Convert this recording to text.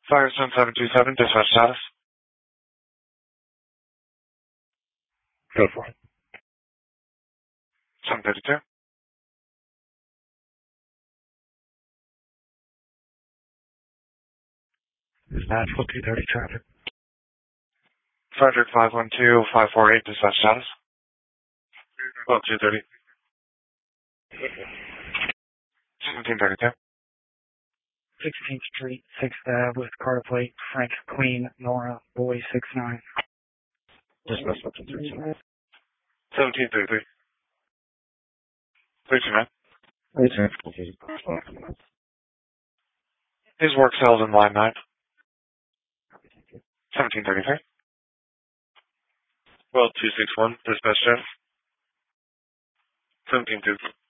Firestone 727, dispatch status. Go for it. 732. This is Nashville 230 traffic. Frederick 512-548, dispatch status. Well, 230. 1732. 16th Street, 6th Ave with car plate, Frank Queen, Nora, Boy 69. Dismiss 1732. 1733. 329. His work cells in line 9. 1733. Well, 261, dispatch status. 17-2.